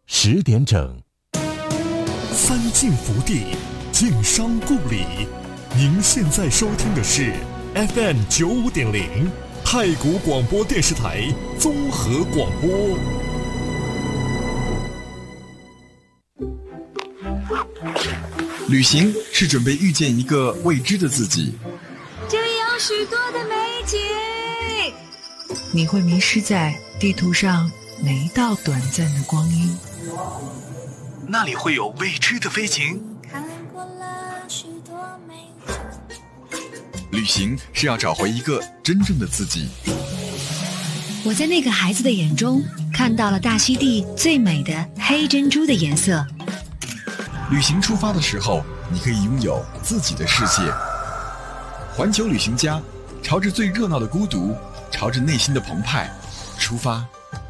10点整， 三晋福地，晋商故里。您现在收听的是 FM 95.0太谷广播电视台综合广播。 旅行是准备遇见一个未知的自己， 这里有许多的美景， 你会迷失在地图上每一道短暂的光阴， 那里会有未知的飞禽。 看过了许多美景。 旅行是要找回一个真正的自己。 我在那个孩子的眼中看到了大溪地最美的黑珍珠的颜色。 旅行出发的时候，你可以拥有自己的世界。环球旅行家，朝着最热闹的孤独，朝着内心的澎湃出发。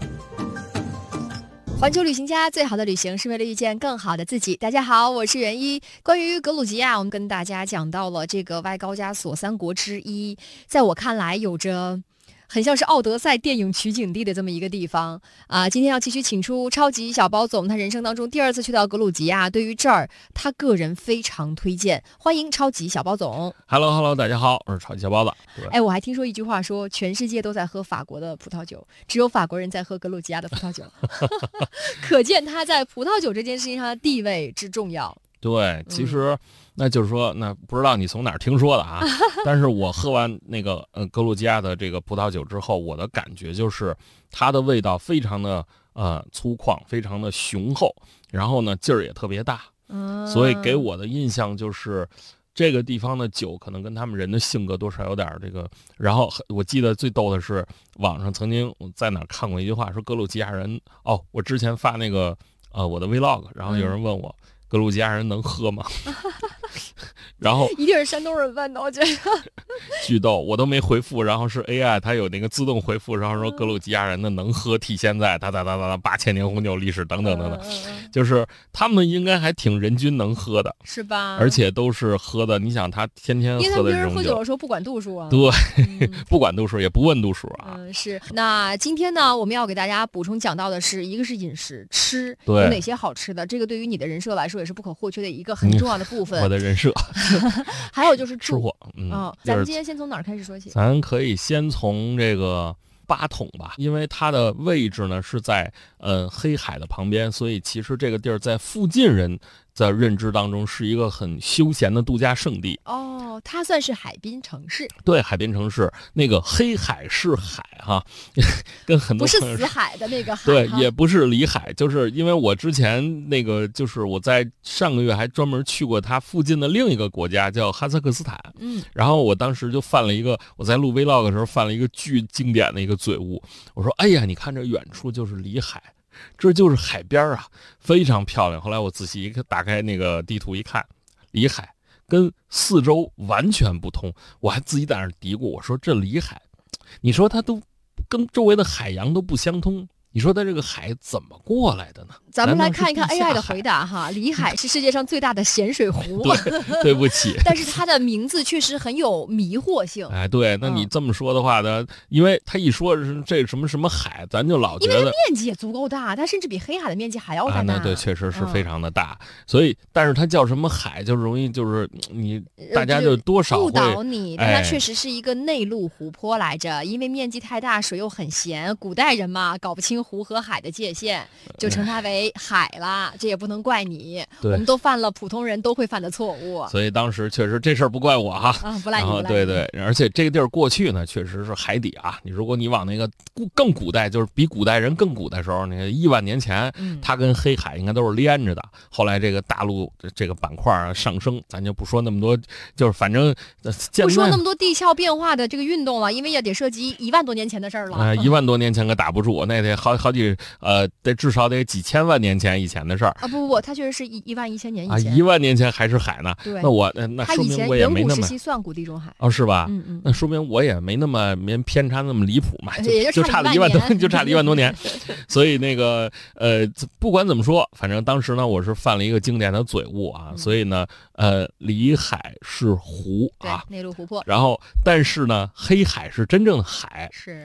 环球旅行家，最好的旅行是为了遇见更好的自己。大家好，我是袁一。关于格鲁吉亚，我们跟大家讲到了这个外高加索3国之一，在我看来有着很像是奥德赛电影取景地的这么一个地方啊！今天要继续请出超级小包总，他人生当中第2次去到格鲁吉亚，对于这儿他个人非常推荐。欢迎超级小包总。 Hello， 大家好，我是超级小包子。 哎，我还听说一句话说，全世界都在喝法国的葡萄酒，只有法国人在喝格鲁吉亚的葡萄酒，可见他在葡萄酒这件事情上的地位之重要。 对，其实那就是说，那不知道你从哪儿听说的啊？但是我喝完那个格鲁吉亚的这个葡萄酒之后，我的感觉就是它的味道非常的粗犷，非常的雄厚，然后呢劲儿也特别大，所以给我的印象就是这个地方的酒可能跟他们人的性格多少有点这个。然后我记得最逗的是，网上曾经在哪儿看过一句话，说格鲁吉亚人我之前发那个我的 vlog， 然后有人问我。格鲁吉亚人能喝吗？然后一定是山东人问的，我觉得巨逗，我都没回复，然后是 AI 它有那个自动回复，然后说格鲁吉亚人的能喝体现在8000年红酒历史等等等等，就是他们应该还挺人均能喝的， 是吧？ 而且都是喝的，你想他天天喝的这种酒，因为他们喝酒的时候不管度数啊， 对，不管度数也不问度数啊。 是。那今天呢，我们要给大家补充讲到的是，一个是饮食吃对有哪些好吃的，这个对于你的人设来说也是不可或缺的一个很重要的部分。 我的人设。 还有就是吃货， 咱们今天先从哪儿开始说起？ 咱可以先从这个巴统吧，因为它的位置呢是在黑海的旁边，所以其实这个地儿在附近人的认知当中是一个很休闲的度假胜地。 它算是海滨城市。对， 海滨城市，那个黑海是海哈，跟很多不是死海的那个海， 对，也不是里海，就是因为我之前那个就是我在上个月还专门去过它附近的另一个国家叫哈萨克斯坦，然后我当时就犯了一个，我在录 vlog 的时候犯了一个巨经典的一个嘴误，我说哎呀，你看这远处就是里海。这就是海边啊，非常漂亮。后来我仔细打开那个地图一看，里海跟四周完全不同。我还自己在那儿嘀咕，我说这里海，你说它都跟周围的海洋都不相通，你说它这个海怎么过来的呢？ 咱们来看一看 AI 的回答哈。里海是世界上最大的咸水湖。 对不起， 但是它的名字确实很有迷惑性。 哎，对，那你这么说的话呢，因为他一说是这什么什么海，咱就老觉得， 因为它面积也足够大，它甚至比黑海的面积还要大。 那对，确实是非常的大。所以，但是它叫什么海，就容易就是你大家就多少误导你。但它确实是一个内陆湖泊来着，因为面积太大，水又很咸，古代人嘛搞不清湖和海的界限，就称它为海了。这也不能怪你，我们都犯了普通人都会犯的错误。 所以当时确实这事儿不怪我哈， 不赖你。 对，而且这个地儿过去呢，确实是海底啊。如果你往那个更古代，就是比古代人更古的时候，那个1万年前，它跟黑海应该都是连着的。后来这个大陆这个板块上升，咱就不说那么多，就是反正不说那么多地壳变化的这个运动了，因为也得涉及1万多年前的事儿了。 1万多年前可打不住，那得好几得至少得几千万年前以前的事儿啊！不，它确实是11000年以前啊，1万年前还是海呢。 对， 那说明我也没那么， 它以前远古时期算古地中海是吧？那说明我也没那么偏差那么离谱嘛，就差了1万多，就差了1万多年。所以那个不管怎么说，反正当时呢，我是犯了一个经典的嘴误啊。所以呢，里海是湖啊， 内陆湖泊。 然后，但是呢，黑海是真正的海。 是。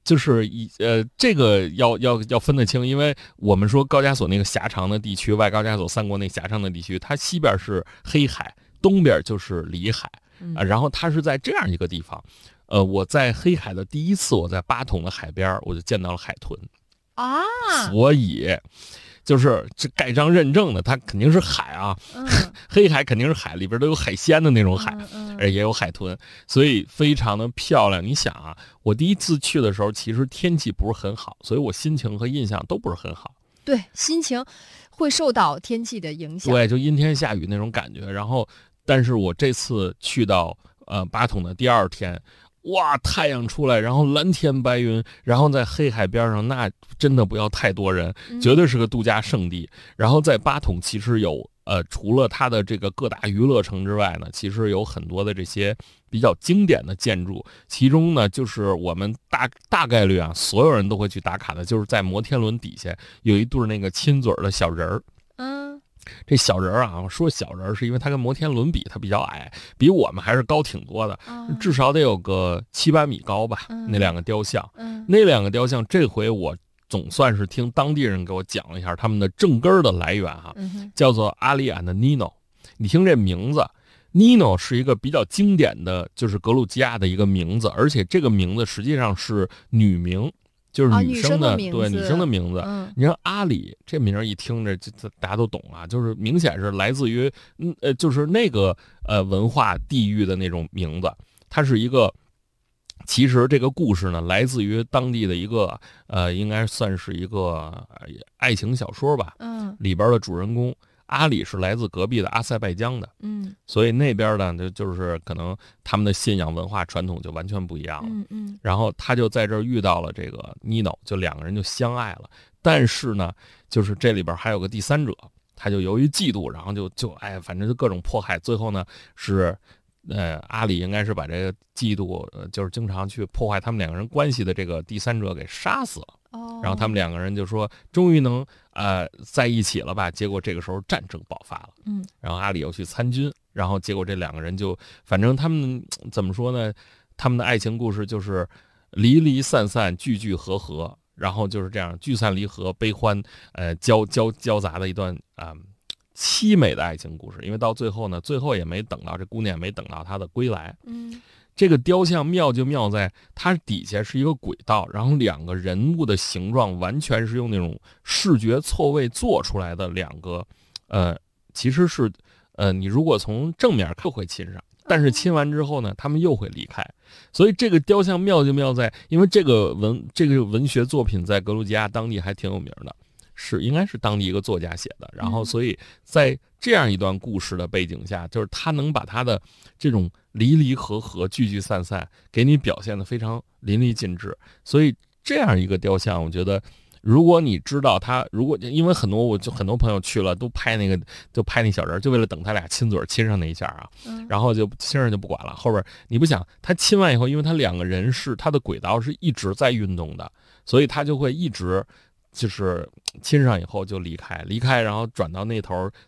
就是这个要分得清，因为我们说高加索那个狭长的地区，外高加索三国那狭长的地区，它西边是黑海，东边就是里海然后它是在这样一个地方。我在黑海的第一次，我在巴统的海边，我就见到了海豚啊， 所以就是这盖章认证的，它肯定是海啊，黑海肯定是海，里边都有海鲜的那种海，也有海豚，所以非常的漂亮。你想啊，我第一次去的时候，其实天气不是很好，所以我心情和印象都不是很好。 对，心情会受到天气的影响。 对，就阴天下雨那种感觉。然后，但是我这次去到巴统的第二天。哇，太阳出来，然后蓝天白云，然后在黑海边上，那真的不要太多人，绝对是个度假胜地。然后在巴统其实有除了它的这个各大娱乐城之外呢，其实有很多的这些比较经典的建筑，其中呢就是我们大概率啊，所有人都会去打卡的，就是在摩天轮底下有一对那个亲嘴的小人儿。这小人儿啊，说小人儿是因为他跟摩天轮比，他比较矮，比我们还是高挺多的，至少得有个7-8米高吧。那两个雕像，那两个雕像，这回我总算是听当地人给我讲了一下他们的正根儿的来源哈，叫做阿里安的 Nino。你听这名字 ，Nino 是一个比较经典的，就是格鲁吉亚的一个名字，而且这个名字实际上是女名。就是女生的，对，女生的名字。你说阿里这名一听着，就大家都懂啊，就是明显是来自于就是那个文化地域的那种名字。它是一个，其实这个故事呢，来自于当地的一个应该算是一个爱情小说吧。里边的主人公阿里是来自隔壁的阿塞拜疆的，所以那边呢，就是可能他们的信仰文化传统就完全不一样了，然后他就在这儿遇到了这个尼诺，就两个人就相爱了。但是呢，就是这里边还有个第三者，他就由于嫉妒，然后就反正就各种迫害，最后呢是。阿里应该是把这个嫉妒，就是经常去破坏他们两个人关系的这个第三者给杀死了。然后他们两个人就说，终于能在一起了吧？结果这个时候战争爆发了。然后阿里又去参军，然后结果这两个人就，反正他们怎么说呢？他们的爱情故事就是离离散散，聚聚合合，然后就是这样聚散离合，悲欢交杂的一段凄美的爱情故事。因为到最后呢，最后也没等到这姑娘，没等到她的归来。这个雕像妙就妙在它底下是一个轨道，然后两个人物的形状完全是用那种视觉错位做出来的两个，其实是你如果从正面看会亲上，但是亲完之后呢，他们又会离开。所以这个雕像妙就妙在，因为这个文学作品在格鲁吉亚当地还挺有名的。应该是当地一个作家写的，然后所以在这样一段故事的背景下，就是他能把他的这种离离合合、聚聚散散给你表现得非常淋漓尽致。所以这样一个雕像，我觉得如果你知道他，因为很多朋友去了都拍那小人，就为了等他俩亲嘴亲上那一下啊，然后就亲上就不管了。后边你不想他亲完以后，因为他两个人是他的轨道是一直在运动的，所以他就会一直。就是亲上以后就离开，然后转到那头